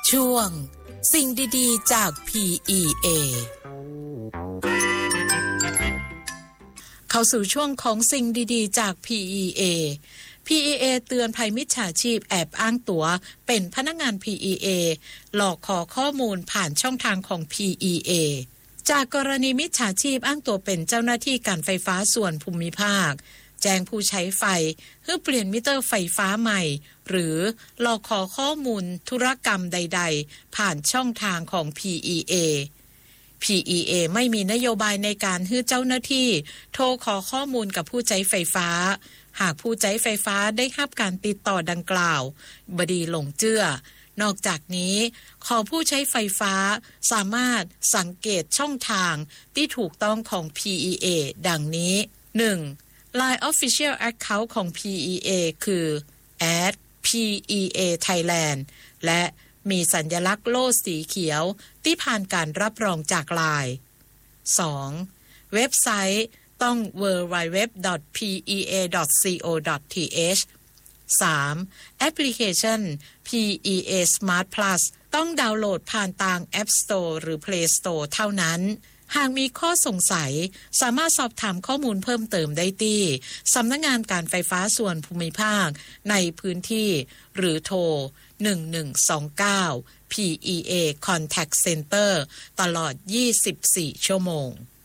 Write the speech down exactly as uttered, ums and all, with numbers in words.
ช่วงสิ่งดีๆจาก พี อี เอ เข้าสู่ช่วงของสิ่งดีๆจาก พี อี เอ พี อี เอ เตือนภัยมิจฉาชีพแอบอ้างตั๋วเป็นพนักงาน พี อี เอ หลอกขอข้อมูลผ่านช่องทางของ พี อี เอ จากกรณีมิจฉาชีพอ้างตัวเป็นเจ้าหน้าที่การไฟฟ้าส่วนภูมิภาคแจ้งผู้ใช้ไฟเพื่อเปลี่ยนมิเตอร์ไฟฟ้าใหม่หรือหลอกขอข้อมูลธุรกรรมใดๆผ่านช่องทางของ พี อี เอ พี อี เอ ไม่มีนโยบายในการให้เจ้าหน้าที่โทรขอข้อมูลกับผู้ใช้ไฟฟ้าหากผู้ใช้ไฟฟ้าได้รับการติดต่อดังกล่าวบดีหลงเจื้อนอกจากนี้ขอผู้ใช้ไฟฟ้าสามารถสังเกตช่องทางที่ถูกต้องของ พี อี เอ ดังนี้ หนึ่งไลน์ Official Account ของ พี อี เอ คือ แอท พี อี เอ Thailand และมีสัญลักษณ์โล่สีเขียวที่ผ่านการรับรองจากไลน์ สอง เว็บไซต์ต้อง ดับเบิลยู ดับเบิลยู ดับเบิลยู ดอท พี อี เอ ดอท ซี โอ ดอท ที เอช สาม แอปพลิเคชัน พี อี เอ Smart Plus ต้องดาวน์โหลดผ่านทาง App Store หรือ Play Store เท่านั้นหากมีข้อสงสัยสามารถสอบถามข้อมูลเพิ่มเติมได้ที่สำนักงานการไฟฟ้าส่วนภูมิภาคในพื้นที่หรือโทรหนึ่งหนึ่งสองเก้า พี อี เอ Contact Center ตลอดยี่สิบสี่ชั่วโมง